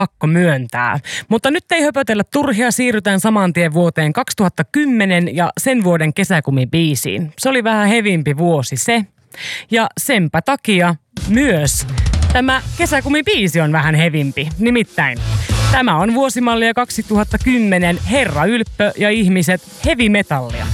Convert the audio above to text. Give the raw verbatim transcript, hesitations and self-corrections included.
pakko myöntää. Mutta nyt ei höpötellä turhia, siirrytään saman tien vuoteen kaksituhattakymmenen ja sen vuoden kesäkumibiisiin. Se oli vähän hevimpi vuosi se. Ja senpä takia myös tämä kesäkumibiisi on vähän hevimpi. Nimittäin tämä on vuosimallia kaksituhattakymmenen Herra Ylppö ja ihmiset heavy metallia.